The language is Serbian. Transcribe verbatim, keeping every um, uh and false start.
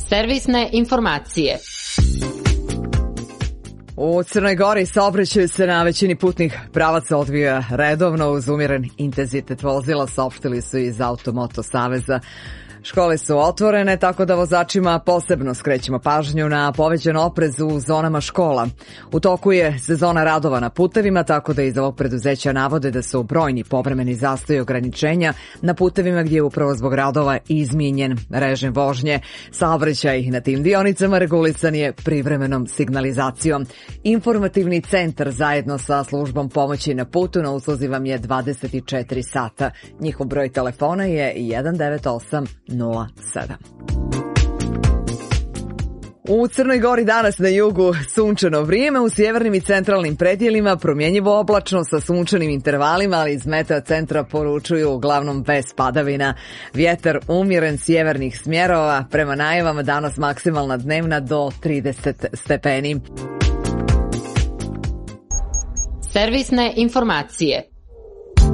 Servisne informacije. U Crnoj Gori saobraćaj se na većini putnih pravaca odvija redovno uz umjeren intenzitet vozila, saopštili su iz Automoto saveza. Škole su otvorene, tako da vozačima posebno skrećemo pažnju na povećan oprez u zonama škola. U toku je sezona radova na putevima, tako da iz ovog preduzeća navode da su brojni povremeni zastoji i ograničenja na putevima gdje je upravo zbog radova izmijenjen režim vožnje. Saobraćaj na tim dionicama regulisan je privremenom signalizacijom. Informativni centar zajedno sa službom pomoći na putu na usluzi vam je dvadeset četiri sata. Njihov broj telefona je jedan devet osam nula sedam. U Crnoj Gori danas na jugu sunčano vrijeme, u sjevernim i centralnim predjelima promjenjivo oblačno sa sunčanim intervalima, ali iz meteo centra poručuju uglavnom bez padavina. Vjetar umjeren sjevernih smjerova, prema najavama danas maksimalna dnevna do trideset stepeni. Servisne informacije.